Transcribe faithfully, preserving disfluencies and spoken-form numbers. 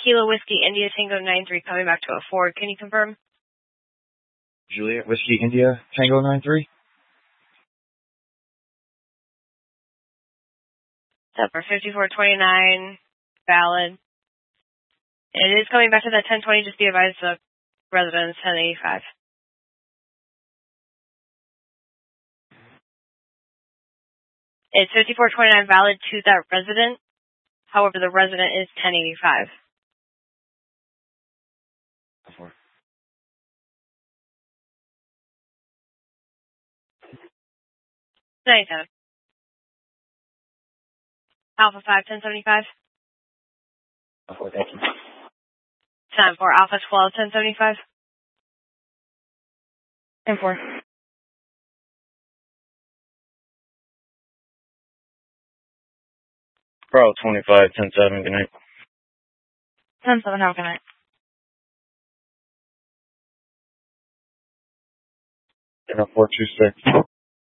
Kilo Whiskey India Tango nine three coming back to a Ford. Can you confirm? Juliet Whiskey India Tango nine three. Set for fifty-four twenty-nine, valid. It is coming back to that ten twenty, just be advised the residence ten eighty-five. It's fifty-four twenty-nine valid to that resident. However, the resident is ten eighty-five. ninety-seven. Alpha five, ten seventy-five. Oh, thank you. Time for Alpha twelve, ten seventy-five. ten four. Pro twenty-five, ten seven, good night. ten seven, have a good night. four two six.